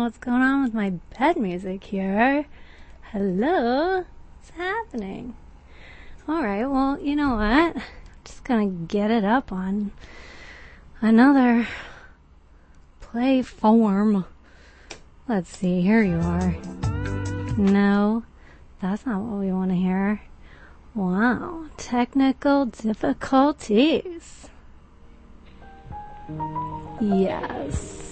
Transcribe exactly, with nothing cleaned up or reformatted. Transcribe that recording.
what's going on with my bed music here. Hello? What's happening? Alright, well, you know what? I'm just gonna get it up on another play form. Let's see, here you are. No, that's not what we want to hear. Wow, technical difficulties. Yes.